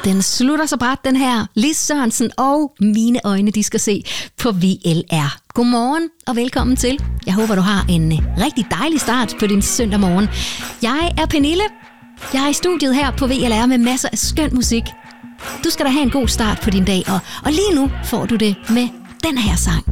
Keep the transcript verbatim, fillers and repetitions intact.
Den slutter så bræt, den her. Lis Sørensen og Mine øjne, de skal se på V L R. Godmorgen og velkommen til. Jeg håber, du har en rigtig dejlig start på din søndag morgen. Jeg er Pernille. Jeg er i studiet her på V L R med masser af skøn musik. Du skal da have en god start på din dag, og, og lige nu får du det med den her sang.